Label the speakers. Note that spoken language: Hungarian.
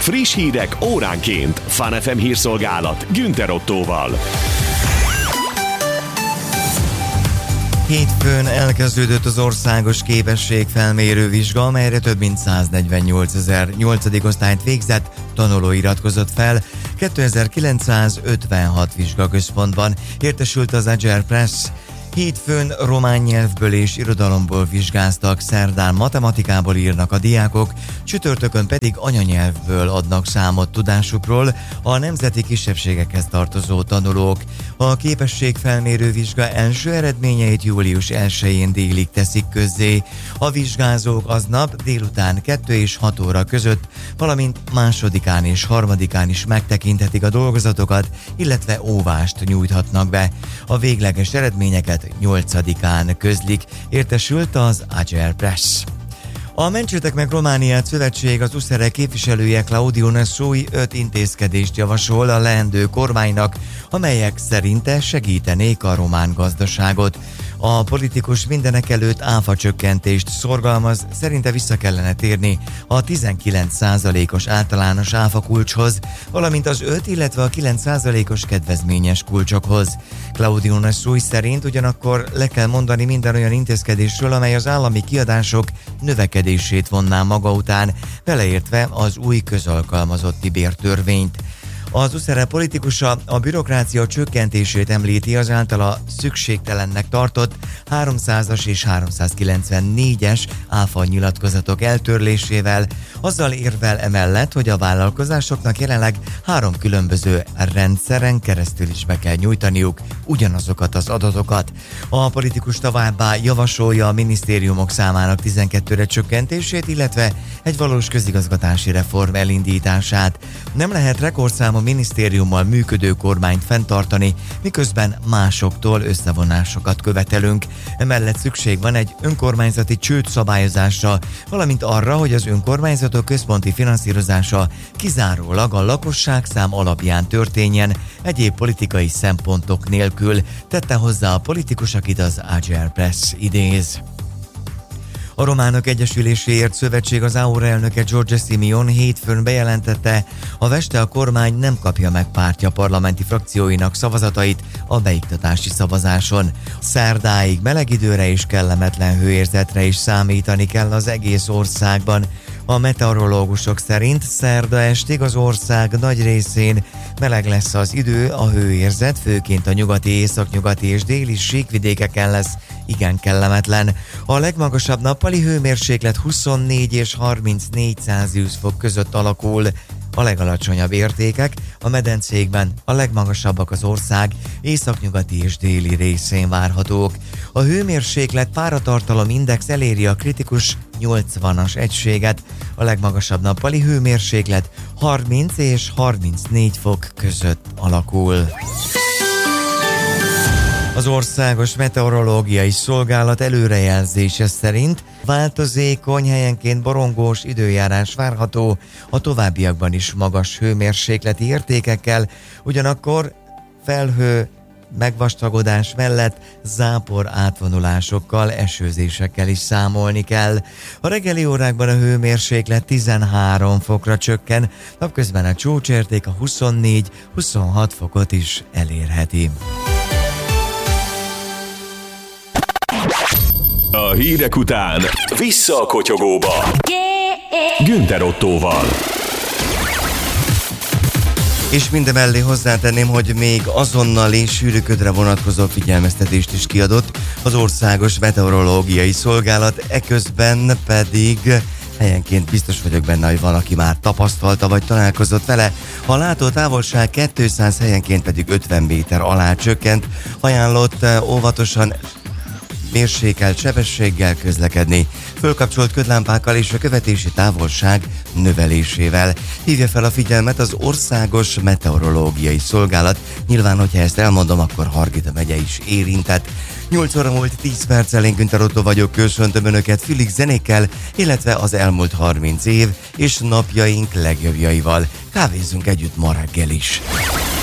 Speaker 1: Friss hírek óránként. Fun FM hírszolgálat Günther Ottóval.
Speaker 2: Hétfőn elkezdődött az országos képességfelmérő vizsga, amelyre több mint 148 000 8. osztályt végzett tanuló iratkozott fel. 2956 vizsgaközpontban értesült az Agile Press. Hétfőn román nyelvből és irodalomból vizsgáztak, szerdán matematikából írnak a diákok, csütörtökön pedig anyanyelvből adnak számot tudásukról a nemzeti kisebbségekhez tartozó tanulók. A képességfelmérő vizsga első eredményeit július 1-én délig teszik közzé. A vizsgázók aznap délután 2 és 6 óra között, valamint másodikán és harmadikán is megtekinthetik a dolgozatokat, illetve óvást nyújthatnak be. A végleges eredményeket 8-án közlik, értesült az Agile Press. A Mentsetek meg Romániát szövetség az USZERE képviselője Claudio Nassui 5 intézkedést javasol a leendő kormánynak, amelyek szerinte segítenék a román gazdaságot. A politikus mindenekelőtt áfacsökkentést szorgalmaz, szerinte vissza kellene térni a 19%-os általános áfakulcshoz, valamint az 5, illetve a 9%-os kedvezményes kulcsokhoz. Claudio Nassui szerint ugyanakkor le kell mondani minden olyan intézkedésről, amely az állami kiadások növekedését vonná maga után, beleértve az új közalkalmazotti bértörvényt. Az USZERE politikusa a bürokrácia csökkentését említi az általa szükségtelennek tartott 300-as és 394-es áfa nyilatkozatok eltörlésével, azzal érvel emellett, hogy a vállalkozásoknak jelenleg 3 különböző rendszeren keresztül is be kell nyújtaniuk ugyanazokat az adatokat. A politikus továbbá javasolja a minisztériumok számának 12-re csökkentését, illetve egy valós közigazgatási reform elindítását. Nem lehet rekordszámú minisztériummal működő kormányt fenntartani, miközben másoktól összevonásokat követelünk. Emellett szükség van egy önkormányzati csődszabályozásra, valamint arra, hogy az önkormányzatok központi finanszírozása kizárólag a lakosságszám alapján történjen, egyéb politikai szempontok nélkül, tette hozzá a politikus, akit az Agile Press idéz. A Románok Egyesüléséért Szövetség az AURA elnöke Giorgia Simion hétfőn bejelentette, ha este a kormány nem kapja meg pártja parlamenti frakcióinak szavazatait a beiktatási szavazáson. Szerdáig meleg időre és kellemetlen hőérzetre is számítani kell az egész országban. A meteorológusok szerint szerda estig az ország nagy részén meleg lesz az idő, a hőérzet főként a nyugati, északnyugati és déli síkvidékeken lesz igen kellemetlen. A legmagasabb nappali hőmérséklet 24 és 34 Celsius fok között alakul. A legalacsonyabb értékek a medencékben, a legmagasabbak az ország északnyugati és déli részén várhatók. A hőmérséklet páratartalom index eléri a kritikus 80-as egységet, a legmagasabb nappali hőmérséklet 30 és 34 fok között alakul. Az Országos Meteorológiai Szolgálat előrejelzése szerint változékony, helyenként borongós időjárás várható, a továbbiakban is magas hőmérsékleti értékekkel, ugyanakkor felhő megvastagodás mellett zápor átvonulásokkal, esőzésekkel is számolni kell. A reggeli órákban a hőmérséklet 13 fokra csökken, napközben a csúcsérték a 24-26 fokot is elérheti.
Speaker 1: A hírek után vissza a kotyogóba. Günther Ottóval.
Speaker 2: És mindemellé hozzátenném, hogy még azonnali sűrűködre vonatkozó figyelmeztetést is kiadott az Országos Meteorológiai Szolgálat, eközben pedig helyenként biztos vagyok benne, hogy van, aki már tapasztalta vagy találkozott vele. A látótávolság 200, helyenként pedig 50 méter alá csökkent, ajánlott óvatosan mérsékelt sebességgel közlekedni, fölkapcsolt ködlámpákkal és a követési távolság növelésével. Hívja fel a figyelmet az Országos Meteorológiai Szolgálat. Nyilván, hogyha ezt elmondom, akkor Hargita megye is érintett. 8 óra múlt 10 perccel, én Günther Ottó vagyok, köszöntöm Önöket Fülig zenékkel, illetve az elmúlt 30 év és napjaink legjobbjaival. Kávézzunk együtt ma reggel is.